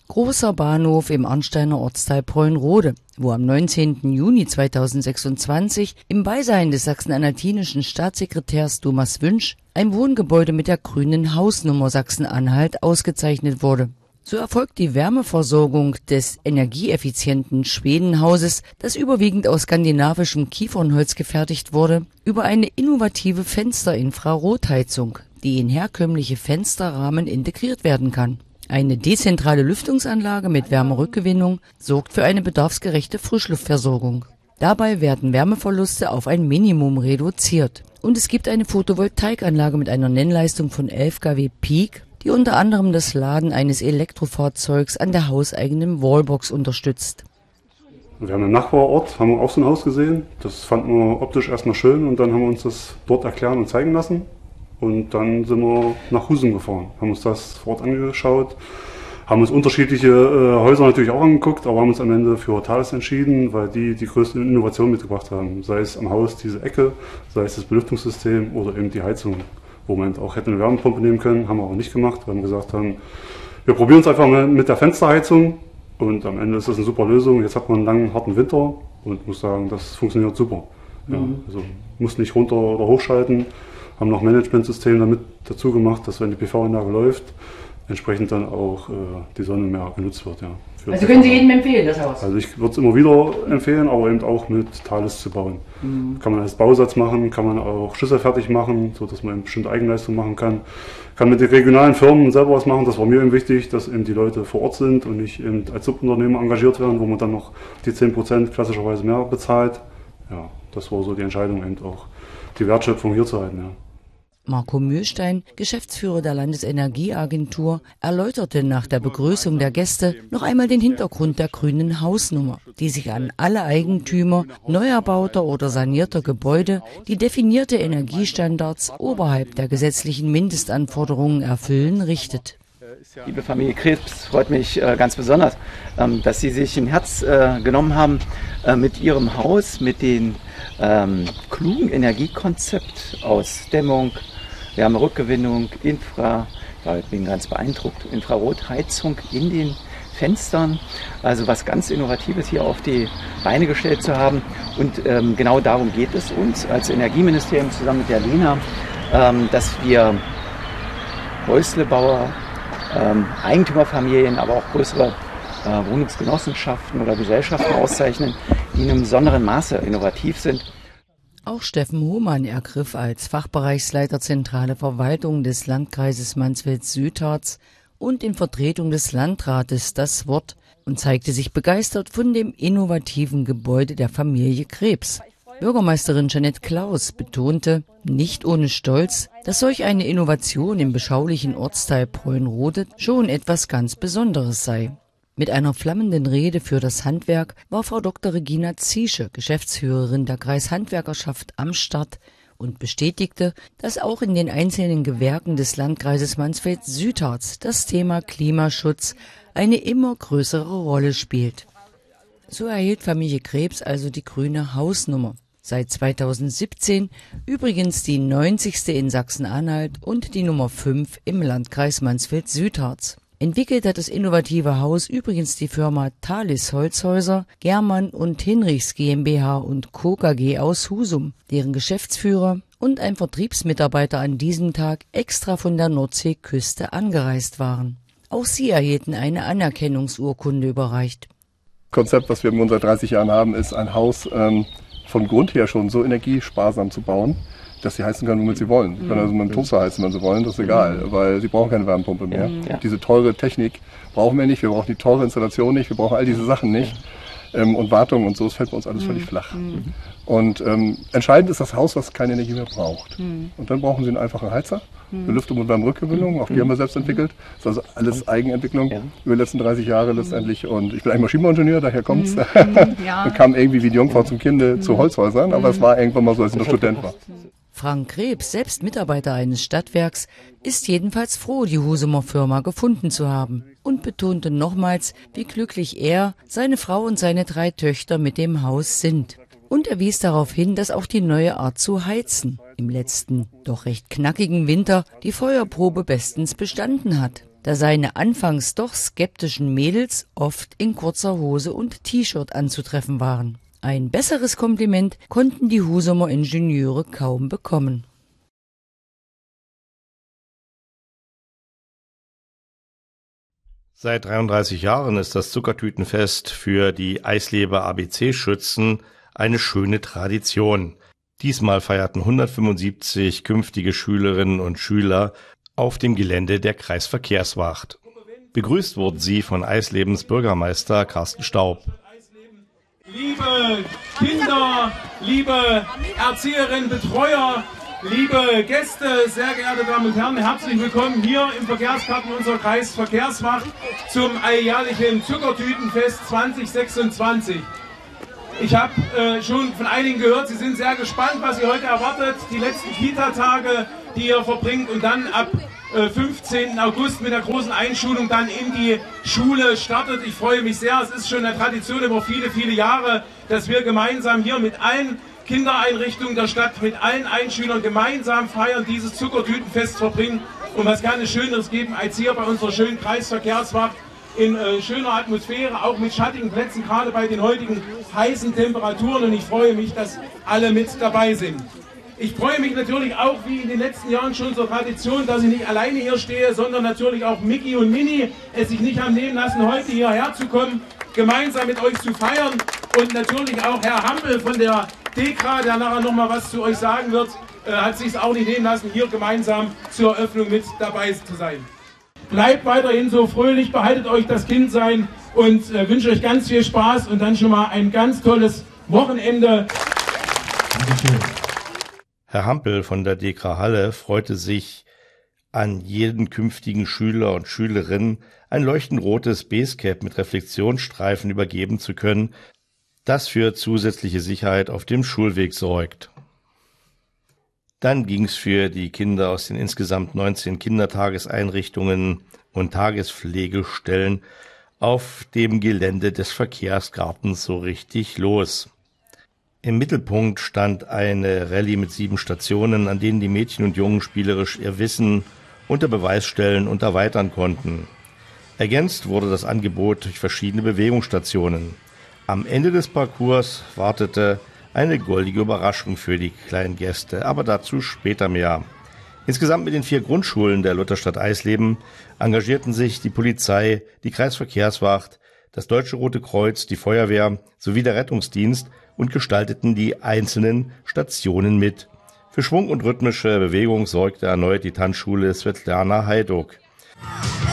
Großer Bahnhof im Arnsteiner Ortsteil Pollenrode, wo am 19. Juni 2026 im Beisein des sachsen-anhaltinischen Staatssekretärs Thomas Wünsch ein Wohngebäude mit der grünen Hausnummer Sachsen-Anhalt ausgezeichnet wurde. So erfolgt die Wärmeversorgung des energieeffizienten Schwedenhauses, das überwiegend aus skandinavischem Kiefernholz gefertigt wurde, über eine innovative Fenster-Infrarotheizung, die in herkömmliche Fensterrahmen integriert werden kann. Eine dezentrale Lüftungsanlage mit Wärmerückgewinnung sorgt für eine bedarfsgerechte Frischluftversorgung. Dabei werden Wärmeverluste auf ein Minimum reduziert. Und es gibt eine Photovoltaikanlage mit einer Nennleistung von 11 kW Peak, die unter anderem das Laden eines Elektrofahrzeugs an der hauseigenen Wallbox unterstützt. Wir haben im Nachbarort haben wir auch so ein Haus gesehen. Das fanden wir optisch erstmal schön und dann haben wir uns das dort erklären und zeigen lassen. Und dann sind wir nach Husum gefahren, haben uns das vor Ort angeschaut, haben uns unterschiedliche Häuser natürlich auch angeguckt, aber haben uns am Ende für Thales entschieden, weil die größte Innovation mitgebracht haben. Sei es am Haus diese Ecke, sei es das Belüftungssystem oder eben die Heizung, wo man auch hätte eine Wärmepumpe nehmen können, haben wir aber nicht gemacht, weil wir gesagt haben, wir probieren es einfach mal mit der Fensterheizung und am Ende ist das eine super Lösung. Jetzt hat man einen langen, harten Winter und muss sagen, das funktioniert super. Ja, also muss nicht runter oder hochschalten. Haben noch ein Managementsystem damit dazu gemacht, dass wenn die PV-Anlage läuft, entsprechend dann auch die Sonne mehr genutzt wird. Ja, also können Sie jedem empfehlen, das Haus? Also ich würde es immer wieder empfehlen, aber eben auch mit Thales zu bauen. Kann man als Bausatz machen, kann man auch schlüsselfertig machen, sodass man eben bestimmte Eigenleistung machen kann. Kann mit den regionalen Firmen selber was machen, das war mir eben wichtig, dass eben die Leute vor Ort sind und nicht eben als Subunternehmer engagiert werden, wo man dann noch die 10% klassischerweise mehr bezahlt. Ja, das war so die Entscheidung, eben auch die Wertschöpfung hier zu halten. Ja. Marco Mühlstein, Geschäftsführer der Landesenergieagentur, erläuterte nach der Begrüßung der Gäste noch einmal den Hintergrund der grünen Hausnummer, die sich an alle Eigentümer neu erbauter oder sanierter Gebäude, die definierte Energiestandards oberhalb der gesetzlichen Mindestanforderungen erfüllen, richtet. Liebe Familie Krebs, freut mich ganz besonders, dass Sie sich ein Herz genommen haben mit Ihrem Haus, mit dem klugen Energiekonzept aus Dämmung, Wärmerückgewinnung, ich bin ganz beeindruckt, Infrarotheizung in den Fenstern, also was ganz Innovatives hier auf die Beine gestellt zu haben. Und genau darum geht es uns als Energieministerium zusammen mit der Lena, dass wir Häuslebauer, Eigentümerfamilien, aber auch größere Wohnungsgenossenschaften oder Gesellschaften auszeichnen, die in einem besonderen Maße innovativ sind. Auch Steffen Hohmann ergriff als Fachbereichsleiter Zentrale Verwaltung des Landkreises Mansfeld-Südharz und in Vertretung des Landrates das Wort und zeigte sich begeistert von dem innovativen Gebäude der Familie Krebs. Bürgermeisterin Jeanette Klaus betonte, nicht ohne Stolz, dass solch eine Innovation im beschaulichen Ortsteil Pollenrode schon etwas ganz Besonderes sei. Mit einer flammenden Rede für das Handwerk war Frau Dr. Regina Ziesche, Geschäftsführerin der Kreishandwerkerschaft, am Start und bestätigte, dass auch in den einzelnen Gewerken des Landkreises Mansfeld-Südharz das Thema Klimaschutz eine immer größere Rolle spielt. So erhielt Familie Krebs also die grüne Hausnummer. Seit 2017 übrigens die 90. in Sachsen-Anhalt und die Nummer 5 im Landkreis Mansfeld-Südharz. Entwickelt hat das innovative Haus übrigens die Firma Thalis Holzhäuser, Germann und Hinrichs GmbH und Co. KG aus Husum, deren Geschäftsführer und ein Vertriebsmitarbeiter an diesem Tag extra von der Nordseeküste angereist waren. Auch sie erhielten eine Anerkennungsurkunde überreicht. Das Konzept, was wir in unseren 30 Jahren haben, ist ein Haus von Grund her schon so energiesparsam zu bauen, dass sie heizen können, womit sie wollen. Sie können also mit einem Toaster heizen, wenn sie wollen, das ist egal, weil sie brauchen keine Wärmepumpe mehr. Diese teure Technik brauchen wir nicht, wir brauchen die teure Installation nicht, wir brauchen all diese Sachen nicht. Und Wartung und so, es fällt bei uns alles völlig flach. Und entscheidend ist das Haus, was keine Energie mehr braucht. Und dann brauchen sie einen einfachen Heizer, eine Lüftung und Wärmerückgewinnung, auch die haben wir selbst entwickelt. Das ist also alles Eigenentwicklung über die letzten 30 Jahre letztendlich. Und ich bin eigentlich Maschinenbauingenieur, daher kommt's. Und kam irgendwie wie die Jungfrau zum Kinde zu Holzhäusern, aber es war irgendwann mal so, als ich noch Student war. Frank Krebs, selbst Mitarbeiter eines Stadtwerks, ist jedenfalls froh, die Husumer Firma gefunden zu haben und betonte nochmals, wie glücklich er, seine Frau und seine 3 Töchter mit dem Haus sind. Und er wies darauf hin, dass auch die neue Art zu heizen im letzten, doch recht knackigen Winter die Feuerprobe bestens bestanden hat. da seine anfangs doch skeptischen Mädels oft in kurzer Hose und T-Shirt anzutreffen waren. Ein besseres Kompliment konnten die Husumer Ingenieure kaum bekommen. Seit 33 Jahren ist das Zuckertütenfest für die Eisleber ABC-Schützen eine schöne Tradition. Diesmal feierten 175 künftige Schülerinnen und Schüler auf dem Gelände der Kreisverkehrswacht. Begrüßt wurden sie von Eislebens Bürgermeister Carsten Staub. Liebe Kinder, liebe Erzieherinnen, Betreuer, liebe Gäste, sehr geehrte Damen und Herren, herzlich willkommen hier im Verkehrsgarten unserer Kreisverkehrswacht zum alljährlichen Zuckertütenfest 2026. Ich habe schon von einigen gehört, Sie sind sehr gespannt, was Sie heute erwartet. Die letzten Kita-Tage, die ihr verbringt und dann ab 15. August mit der großen Einschulung dann in die Schule startet. Ich freue mich sehr. Es ist schon eine Tradition über viele, viele Jahre, dass wir gemeinsam hier mit allen Kindereinrichtungen der Stadt, mit allen Einschülern gemeinsam feiern, dieses Zuckertütenfest verbringen. Und was kann es Schöneres geben, als hier bei unserer schönen Kreisverkehrswacht in schöner Atmosphäre, auch mit schattigen Plätzen, gerade bei den heutigen heißen Temperaturen. Und ich freue mich, dass alle mit dabei sind. Ich freue mich natürlich auch, wie in den letzten Jahren schon zur Tradition, dass ich nicht alleine hier stehe, sondern natürlich auch Micky und Minnie es sich nicht haben nehmen lassen, heute hierher zu kommen, gemeinsam mit euch zu feiern. Und natürlich auch Herr Hampel von der DEKRA, der nachher nochmal was zu euch sagen wird, hat sich es auch nicht nehmen lassen, hier gemeinsam zur Eröffnung mit dabei zu sein. Bleibt weiterhin so fröhlich, behaltet euch das Kindsein und wünsche euch ganz viel Spaß und dann schon mal ein ganz tolles Wochenende. Dankeschön. Herr Hampel von der DEKRA Halle freute sich, an jeden künftigen Schüler und Schülerin ein leuchtend rotes Basecap mit Reflexionsstreifen übergeben zu können, das für zusätzliche Sicherheit auf dem Schulweg sorgt. Dann ging's für die Kinder aus den insgesamt 19 Kindertageseinrichtungen und Tagespflegestellen auf dem Gelände des Verkehrsgartens so richtig los. Im Mittelpunkt stand eine Rallye mit 7 Stationen, an denen die Mädchen und Jungen spielerisch ihr Wissen unter Beweis stellen und erweitern konnten. Ergänzt wurde das Angebot durch verschiedene Bewegungsstationen. Am Ende des Parcours wartete eine goldige Überraschung für die kleinen Gäste, aber dazu später mehr. Insgesamt mit den 4 Grundschulen der Lutherstadt Eisleben engagierten sich die Polizei, die Kreisverkehrswacht, das Deutsche Rote Kreuz, die Feuerwehr sowie der Rettungsdienst und gestalteten die einzelnen Stationen mit. Für Schwung und rhythmische Bewegung sorgte erneut die Tanzschule Svetlana Hajduk.